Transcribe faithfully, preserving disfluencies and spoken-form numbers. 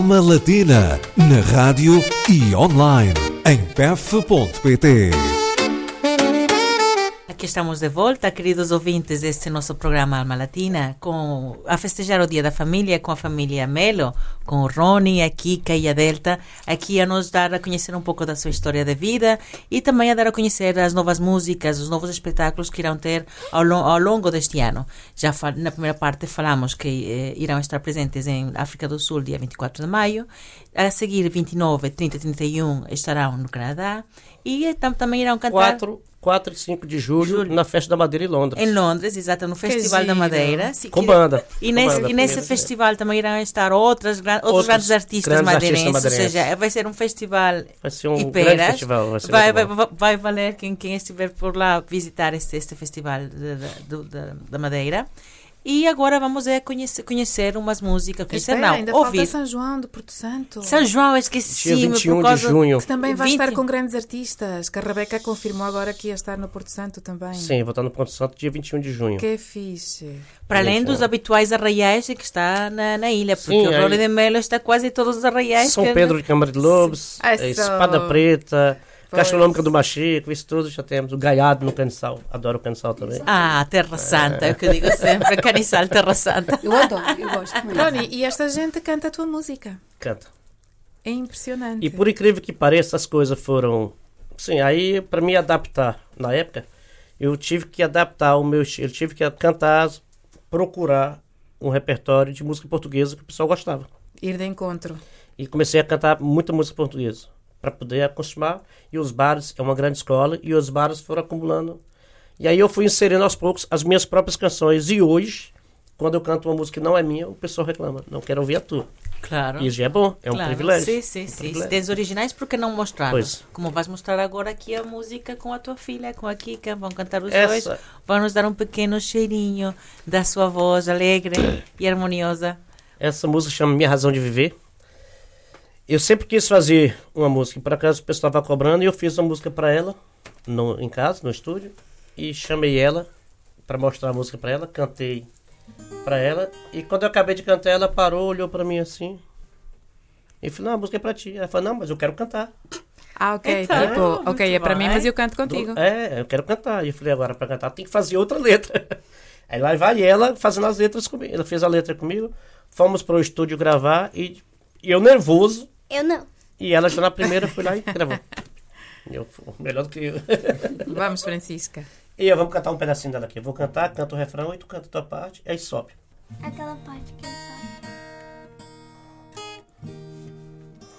Alma Latina, na rádio e online, em P E F ponto pt. Aqui estamos de volta, queridos ouvintes deste nosso programa Alma Latina, com, a festejar o Dia da Família com a família Melo, com o Rony, a Kika e a Delta, aqui a nos dar a conhecer um pouco da sua história de vida e também a dar a conhecer as novas músicas, os novos espetáculos que irão ter ao, lo, ao longo deste ano. Já na primeira parte falamos que eh, irão estar presentes em África do Sul, dia vinte e quatro de maio, a seguir vinte e nove, trinta e trinta e um estarão no Canadá e tam, também irão cantar... quatro e cinco de julho, julho, na Festa da Madeira em Londres. Em Londres, exato, no Festival da Madeira. Se com banda. E com nesse, banda, e nesse festival também irão estar outras, outros, outros grandes artistas grandes madeirenses, artistas madeirenses. Ou seja, vai ser um festival vai ser um hiperas. grande festival. Vai, ser vai, vai, vai, vai valer quem, quem estiver por lá visitar este, este festival da Madeira. E agora vamos é conhecer, conhecer umas músicas. Conhecer, Espera, não, ainda ouvir. falta São João do Porto Santo. São João, esqueci. Dia vinte e um de junho. Que também vai vinte estar com grandes artistas. Que a Rebeca confirmou agora que ia estar no Porto Santo também. Sim, vou estar no Porto Santo dia vinte e um de junho. Que fixe. Para além dos habituais arraiais que está na, na ilha, porque Sim, o Rony aí... de Melo está quase em todos os arraiais. São que... Pedro de Câmara de Lobos, ah, Espada Preta... Caixa Econômica do Machico, isso tudo já temos. O Gaiado no Caniçal. Adoro o Caniçal também. Ah, Terra Santa, é o que eu digo sempre. Caniçal, Terra Santa. Eu adoro, eu gosto muito. Rony, e esta gente canta a tua música? Canta. É impressionante. E por incrível que pareça, as coisas foram... Sim, aí para me adaptar, na época, eu tive que adaptar o meu estilo. Eu tive que cantar, procurar um repertório de música portuguesa que o pessoal gostava. Ir de encontro. E comecei a cantar muita música portuguesa, para poder acostumar, e os bares é uma grande escola, e os bares foram acumulando. E aí eu fui inserindo aos poucos as minhas próprias canções, e hoje, quando eu canto uma música que não é minha, o pessoal reclama, não quero ouvir a tua. Claro. E isso já é bom, é um claro. privilégio. Sim, sim, um sim. privilégio. Se tens originais, por que não mostrar? Pois. Como vais mostrar agora aqui a música com a tua filha, com a Kika, vão cantar os Essa... dois, vão nos dar um pequeno cheirinho da sua voz alegre e harmoniosa. Essa música chama Minha Razão de Viver. Eu sempre quis fazer uma música, por acaso o pessoal estava cobrando, e eu fiz uma música para ela, no, em casa, no estúdio, e chamei ela para mostrar a música para ela, cantei para ela, e quando eu acabei de cantar, ela parou, olhou para mim assim, e falou, não, a música é para ti. Ela falou, não, mas eu quero cantar. Ah, ok, então, tipo, ok, é para mim, mas eu canto contigo. É, eu quero cantar. E eu falei, agora para cantar tem que fazer outra letra. Aí lá vai ela fazendo as letras comigo, ela fez a letra comigo, fomos para o estúdio gravar, e, e eu nervoso, Eu não. e ela já na primeira foi lá e gravou. Eu, melhor do que eu. Vamos, Francisca. E eu vamos cantar um pedacinho dela aqui. Eu vou cantar, canto o refrão e tu canta a tua parte, aí sobe. Aquela parte que eu sabe.